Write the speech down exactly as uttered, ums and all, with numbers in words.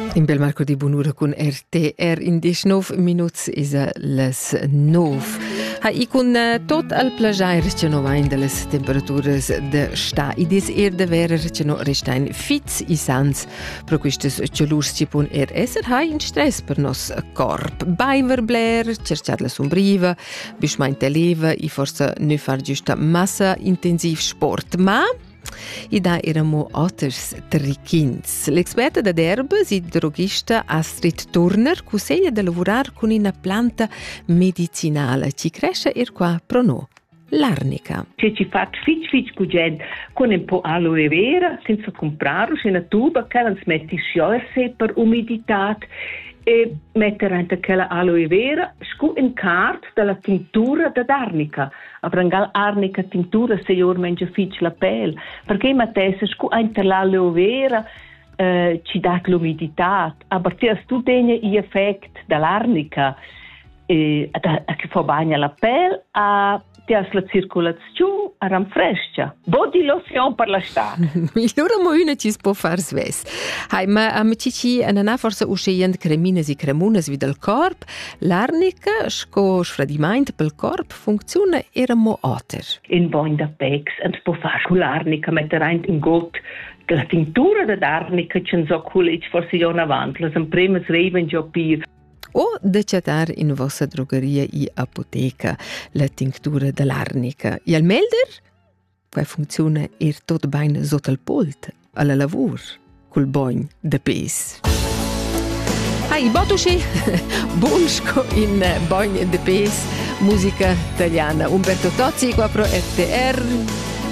In bel marco di Bunura con R T R in diciannove minuti is les nove. Ha i con tot al plagiair che no vain de les temperaturas de sta. I des er de verer che no restain fits i sans pro quistes celurs ci pun er esser hai in stress per nos corp. Baiver bler, cercar la sombriva, bismainte leva i forse ne far giusta massa intensiv sport, ma i da eramo otters trichins. L'esperta da erbes, il drogista Astrid Turner, consiglia di lavorare con una planta medicinale che cresce er qua pro no. L'arnica. Se ci fa fitch fitch cugent con un po' aloe vera, senza comprare in una tuba, che non smetti sciolse per umidità e mettere anche quella aloe vera scu in cart della tintura d'arnica. Avrangal arnica tintura se io mangia fitch la pelle, perché matessa scu anche l'aloe vera eh, ci dà l'umidità. A partire tu degni gli effetti dell'arnica e a che fa bagna la pelle a la circolazione a ranfrescia. Body lotion per la sta. Allora mo una ci può far sves. Hai ma am cici anana forse uscient cremines e cremunes vid del corp, l'arnica sco sfradiment pel corp funziona era mo otter. In boin da pex and può far con l'arnica mettere in got la tintura d'arnica che so cool forse io avanti, las impremes reven già pir. O de cetar in vostra drogeria i apoteca la tinctura dell'arnica. E al melder? Quai funziona er tot bain sotto il pult, alla lavur, col bogn de pes. Hai, botusci, bunsco in bogn de pes, musica italiana. Umberto Tozzi, qua pro R T R.